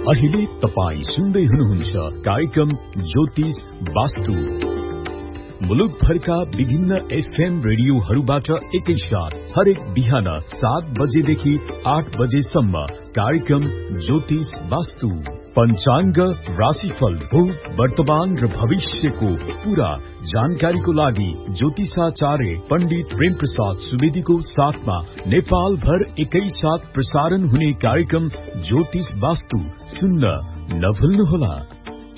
अहिले तपाई सुन्दै हुनुहुन्छ कार्यक्रम ज्योतिष वास्तु। मुलुक भरका विभिन्न एफएम रेडियोहरूबाट एकैसाथ हरेक बिहान 7 बजेदेखि 8 बजेसम्म कार्यक्रम ज्योतिष वास्तु। पंचांग, राशिफल, भूत, वर्तमान र भविष्यको पूरा जानकारीको लागि ज्योतिषाचार्य पंडित प्रेम प्रसाद सुवेदीको साथमा नेपाल भर एकैसाथ प्रसारण हुने कार्यक्रम ज्योतिष वास्तु सुन्न नभुल्नुहोला।